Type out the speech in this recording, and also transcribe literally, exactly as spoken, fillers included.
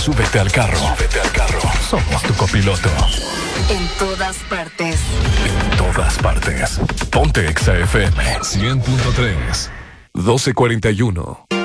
Súbete al carro. Súbete al carro. Somos tu copiloto. En todas partes. En todas partes. Ponte Exa F M cien punto tres. doce cuarenta y uno.